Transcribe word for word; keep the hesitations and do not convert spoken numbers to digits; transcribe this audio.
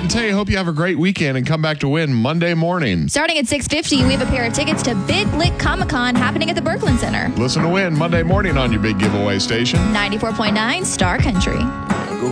tell you, hope you have a great weekend and come back to win Monday morning. Starting at six fifty, we have a pair of tickets to Big Lick Comic-Con happening at the Berkland Center. Listen to win Monday morning on your big giveaway station. ninety-four point nine Star Country.